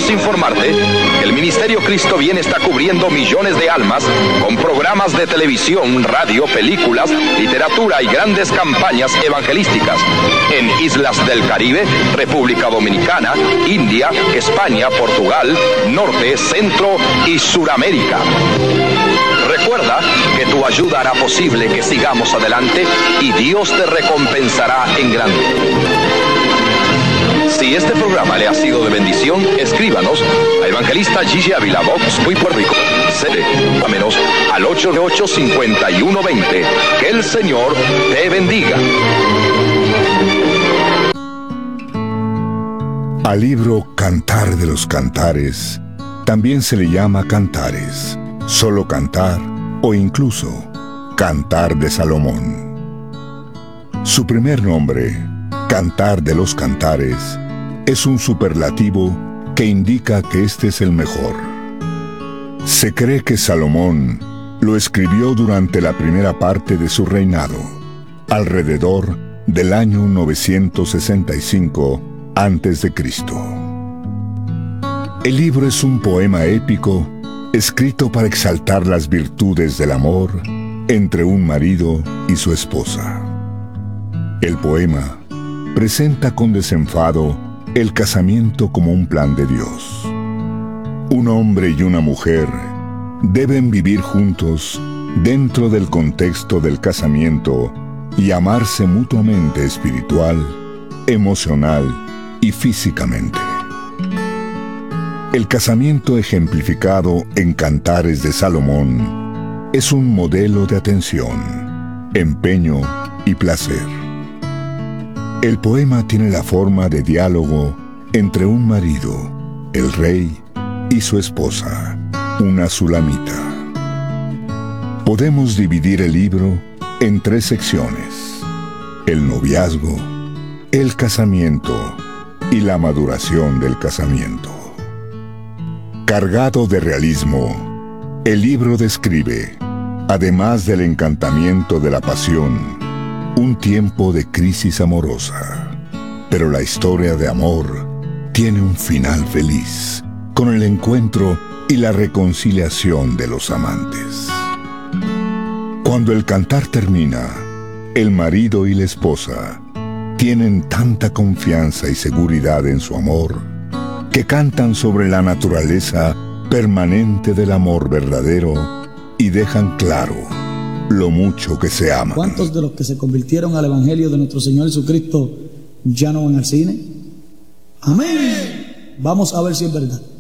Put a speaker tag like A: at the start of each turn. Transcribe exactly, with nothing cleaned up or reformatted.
A: Queremos informarte que el Ministerio Cristo Viene está cubriendo millones de almas con programas de televisión, radio, películas, literatura y grandes campañas evangelísticas en islas del Caribe, República Dominicana, India, España, Portugal, Norte, Centro y Suramérica. Recuerda que tu ayuda hará posible que sigamos adelante y Dios te recompensará en grande. Si este programa le ha sido de bendición, escríbanos a Evangelista Gigi Ávila, Box, muy Puerto Rico, sede, a menos al ocho ocho cinco uno dos cero. Que el Señor te bendiga.
B: Al libro Cantar de los Cantares también se le llama Cantares, solo Cantar o incluso Cantar de Salomón. Su primer nombre, Cantar de los Cantares, es un superlativo que indica que este es el mejor. Se cree que Salomón lo escribió durante la primera parte de su reinado, alrededor del año novecientos sesenta y cinco antes de Cristo. El libro es un poema épico escrito para exaltar las virtudes del amor entre un marido y su esposa. El poema presenta con desenfado el casamiento como un plan de Dios. Un hombre y una mujer deben vivir juntos dentro del contexto del casamiento y amarse mutuamente espiritual, emocional y físicamente. El casamiento ejemplificado en Cantares de Salomón es un modelo de atención, empeño y placer. El poema tiene la forma de diálogo entre un marido, el rey, y su esposa, una sulamita. Podemos dividir el libro en tres secciones: el noviazgo, el casamiento y la maduración del casamiento. Cargado de realismo, el libro describe, además del encantamiento de la pasión, un tiempo de crisis amorosa. Pero la historia de amor tiene un final feliz, con el encuentro y la reconciliación de los amantes. Cuando el cantar termina, el marido y la esposa tienen tanta confianza y seguridad en su amor que cantan sobre la naturaleza permanente del amor verdadero y dejan claro lo mucho que se aman.
C: ¿Cuántos de los que se convirtieron al Evangelio de nuestro Señor Jesucristo ya no van al cine? Amén. Vamos a ver si es verdad.